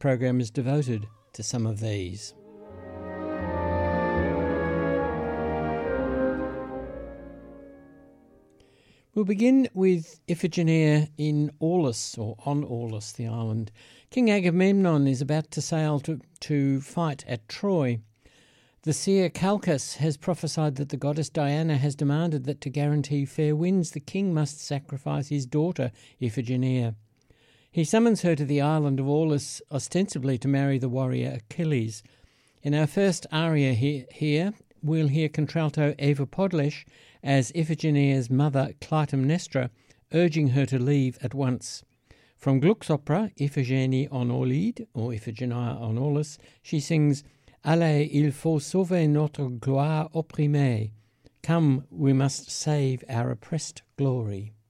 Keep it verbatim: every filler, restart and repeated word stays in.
program is devoted to some of these. We'll begin with Iphigenia in Aulis, or on Aulis, the island. King Agamemnon is about to sail to, to fight at Troy. The seer Calchas has prophesied that the goddess Diana has demanded that to guarantee fair winds, the king must sacrifice his daughter, Iphigenia. He summons her to the island of Aulis, ostensibly to marry the warrior Achilles. In our first aria he- here, we'll hear contralto Eva Podlesh as Iphigenia's mother Clytemnestra, urging her to leave at once. From Gluck's opera, Iphigénie en Aulide, or Iphigenia on Aulis, she sings Allez, il faut sauver notre gloire opprimée. Come, we must save our oppressed glory.